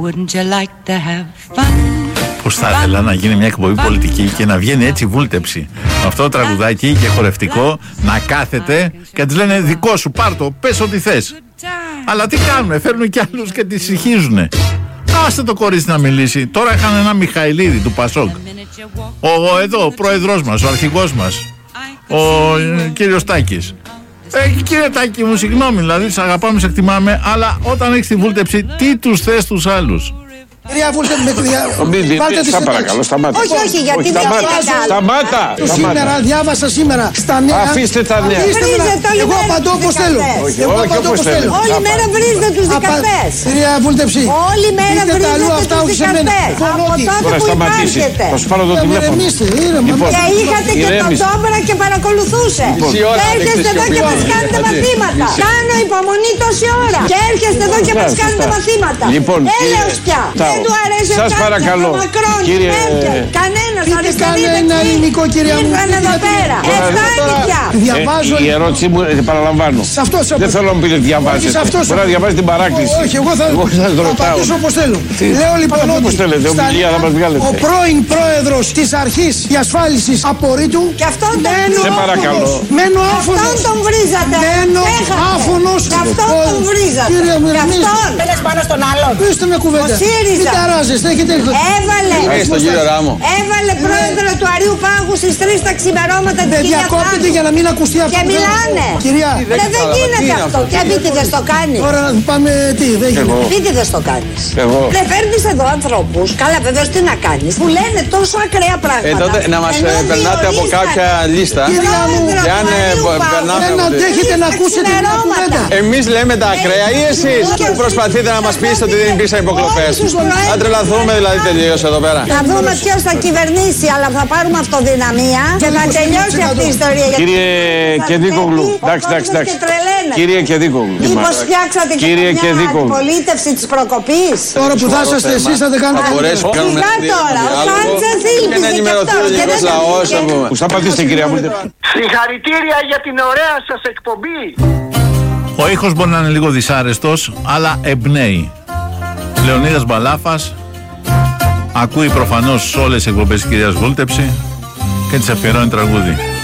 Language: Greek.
Πώς θα ήθελα να γίνει μια εκπομπή πολιτική και να βγαίνει έτσι βούλτεψη. Με αυτό το τραγουδάκι και χορευτικό να κάθεται και να της λένε δικό σου, πάρ' το, πες ό,τι θες. Αλλά τι κάνουνε, φέρνουν κι άλλους και τις συγχύζουνε. Άστε το κορίτσι να μιλήσει. Τώρα είχαν ένα Μιχαηλίδη του Πασόκ. Ο πρόεδρος μας, ο αρχηγός μας, ο κύριος Τάκης. Κύριε Τάκη μου, συγγνώμη, δηλαδή σε αγαπάμε, σε εκτιμάμε, αλλά όταν έχεις τη βούλτεψη, τι τους θες τους άλλους? Κυρία Βούλτεψη, Σα παρακαλώ, σταμάτα. Όχι, γιατί δεν σταμάτα. Διάβασα σήμερα στα νέα. Αφήστε τα νέα. Εγώ απαντώ όπως θέλω. Όλη μέρα βρίζετε τους δικαστές. Κυρία Βούλτεψη, όλη μέρα βρίζετε τους δικαστές. Από τότε που υπάρχετε. Θα σου πάρω το τηλέφωνο. Και είχατε και τον Ντόμπρα και παρακολουθούσε. Έρχεστε εδώ και μας κάνετε μαθήματα. Κάνω υπομονή τόση ώρα. Και έρχεστε εδώ και μας κάνετε μαθήματα. Έλεος πια. Δεν του αρέσει σας παρακαλώ, κύριε. Κανένας αριστερή ένα ελληνικό, κυρία μου. Ήρθαν εδώ πέρα. Φτάνει πια. Η ερώτησή μου, παραλαμβάνω. Δεν θέλω να μου πείτε διαβάζετε. Μπορεί να διαβάζει την παράκληση. Όχι, εγώ θα απαντήσω όπως θέλω. Λέω λοιπόν ότι ο πρώην πρόεδρος της αρχής διασφάλισης απορρίτου. Και αυτόν σε παρακαλώ. Μένω άφωνος. Αυτόν τον βρίζατε. Μένω άφωνος. Και αυτόν τον βρίζατε. Κύριε μου, πέλες πάνω στον άλλον. Πείστε με κουβέντα. Μην ταράζεστε, έχετε έρθει. Έβαλε πρόεδρο του Αριού Πάγου στις 3 τα ξημερώματα της Κυριακάς. Διακόπτεται για να μην ακουστεί αυτό. Και μιλάνε. Κυρία. Δεν γίνεται αυτό. Και επίτηδες το κάνει. Τώρα να πάμε τι, δεν γίνεται. Επίτηδες το κάνεις. Δεν φέρνεις εδώ ανθρώπους, καλά βεβαίως τι να κάνεις, που λένε τόσο ακραία πράγματα. Τότε να μας περνάτε από κάποια λίστα. Κυρία μου, δεν αντέχετε να ακούσετε την κουβέντα. Εμείς λέμε τα ακραία ή εσείς που προσπαθείτε να μας πείσετε ότι δεν υπήρξαν υποκλοπές? Θα τρελαθούμε δηλαδή τελείως εδώ πέρα. Θα δούμε ποιος θα κυβερνήσει, αλλά θα πάρουμε αυτοδυναμία και θα τελειώσει αυτή η ιστορία. Κύριε Κεδίκογλου, εντάξει. Κύριε Κεδίκογλου. Μήπως φτιάξατε και μια αντιπολίτευση της προκοπής? Τώρα που θα είσαστε εσείς θα δεν κάνετε. Σιγά τώρα, ο Σάντσες ήλπιζε και αυτός. Που θα πατήσετε κυρία Βούλτεψη. Συγχαρητήρια για την ωραία σας εκπομπή. Ο ήχος μπορεί να είναι λίγο δυσάρεστος, αλλά εμπνέει. Λεωνίδας Μπαλάφας ακούει προφανώς όλες τις εκπομπές της κυρίας Βούλτεψη και της αφιερώνει τραγούδι.